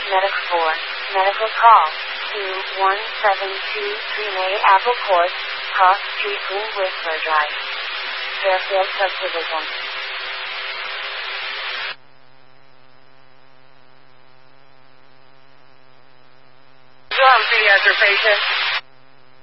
Medical 4. Medical call. 21723 Apple Court, Cross Street, Whistler Drive. Fairfield Subdivision. Pediatric patient.